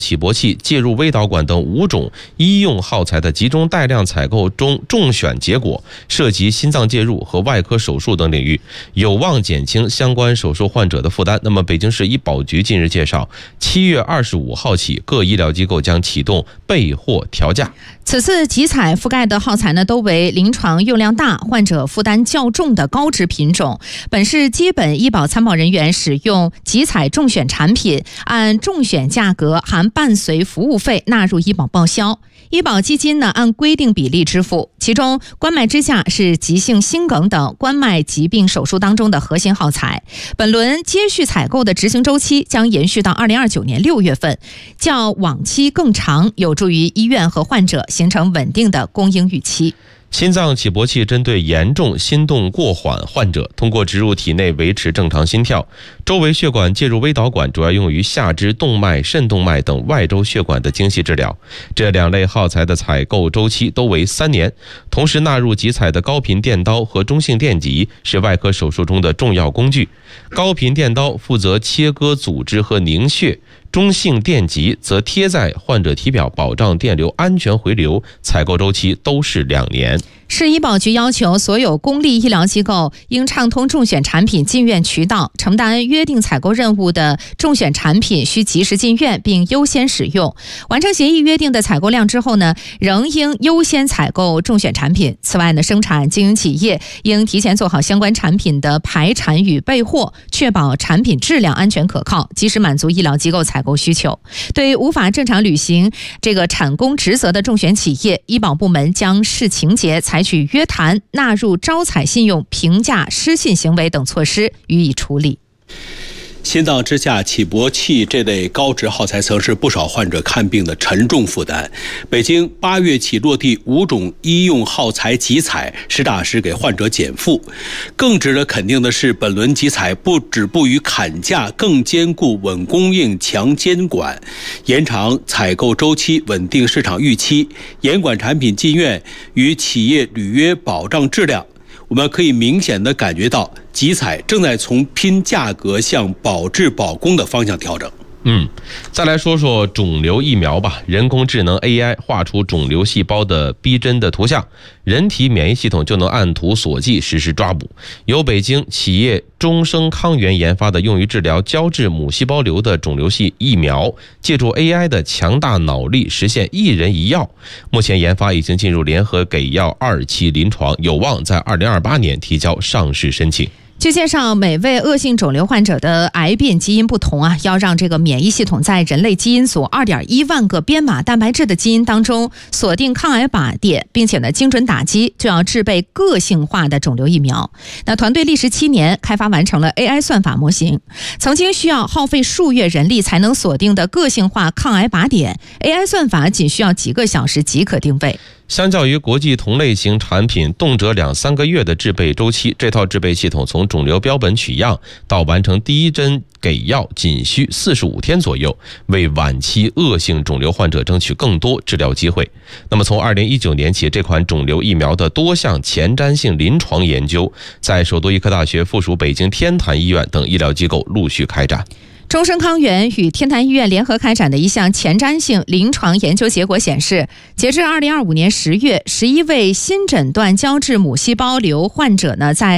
起搏器、介入微导管等5种医用耗材的集中带量采购中中选结果，涉及心脏介入和外科手术等领域，有望减轻相关手术患者的负担。那么，北京市医保局近日介绍，7月25号起，各医疗机构将启动备货调价。 此次集采覆盖的耗材呢，都为临床用量大、患者负担较重的高值品种。本市基本医保参保人员使用集采中选产品，按中选价格含伴随服务费纳入医保报销。医保基金呢按规定比例支付，其中冠脉支架是急性心梗等冠脉疾病手术当中的核心耗材。本轮接续采购的执行周期将延续到2029年6月份，较往期更长，有助于医院和患者形成稳定的供应预期。 心脏起搏器针对严重心动过缓患者，通过植入体内维持正常心跳。周围血管介入微导管主要用于下肢动脉、肾动脉等外周血管的精细治疗。这2类耗材的采购周期都为3年。同时纳入集采的高频电刀和中性电极是外科手术中的重要工具。高频电刀负责切割组织和凝血，中性电极则贴在患者体表，保障电流安全回流。采购周期都是2年。 市医保局要求所有公立医疗机构应畅通中选产品进院渠道，承担约定采购任务的中选产品需及时进院并优先使用。完成协议约定的采购量之后呢，仍应优先采购中选产品。此外呢，生产经营企业应提前做好相关产品的排产与备货，确保产品质量安全可靠，及时满足医疗机构采购需求。对无法正常履行这个产供职责的中选企业，医保部门将视情节采取约谈、纳入招采信用评价失信行为等措施予以处理。 心脏支架、起搏器这类高值耗材曾是不少患者看病的沉重负担。北京8月起落地5种医用耗材集采，实打实给患者减负。更值得肯定的是，本轮集采不止不予砍价，更兼顾稳供应、强监管，延长采购周期，稳定市场预期，严管产品进院，与企业履约保障质量。我们可以明显地感觉到，集采正在从拼价格向保质保供的方向调整。 再来说说肿瘤疫苗吧。人工智能 AI 画出肿瘤细胞的逼真的图像，人体免疫系统就能按图索骥实施抓捕。由北京企业中生康源研发的用于治疗胶质母细胞瘤的肿瘤系疫苗，借助 AI 的强大脑力实现1人1药。目前研发已经进入联合给药2期临床，有望在2028年提交上市申请。 据介绍，每位恶性肿瘤患者的癌变基因不同啊，要让这个免疫系统在人类基因组2.1万个编码蛋白质的基因当中锁定抗癌靶点，并且呢精准打击，就要制备个性化的肿瘤疫苗。那团队历时7年开发完成了 AI 算法模型，曾经需要耗费数月人力才能锁定的个性化抗癌靶点， AI 算法仅需要几个小时即可定位。 相较于国际同类型产品动辄2-3个月的制备周期，这套制备系统从肿瘤标本取样到完成第1针给药仅需45天左右，为晚期恶性肿瘤患者争取更多治疗机会。那么从2019年起，这款肿瘤疫苗的多项前瞻性临床研究在首都医科大学附属北京天坛医院等医疗机构陆续开展。 中生康源与天坛医院联合开展的一项前瞻性临床研究结果显示，截至2025年10月，11位新诊断胶质母细胞瘤患者呢，在